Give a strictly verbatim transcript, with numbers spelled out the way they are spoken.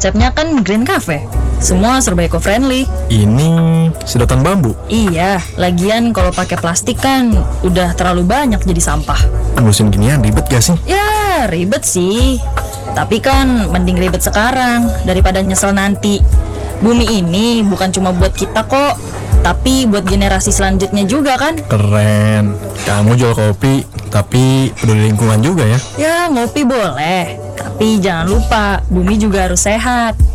Catnya kan Green Cafe. Semua serba eco-friendly. Ini sedotan bambu. Iya, lagian kalau pakai plastik kan udah terlalu banyak jadi sampah. Ngurusin ginian ribet gak sih? Ya, ribet sih. Tapi kan mending ribet sekarang daripada nyesel nanti. Bumi ini bukan cuma buat kita kok, tapi buat generasi selanjutnya juga kan. Keren. Kamu jual kopi, tapi peduli lingkungan juga ya? Ya, ngopi boleh. Tapi jangan lupa, bumi juga harus sehat.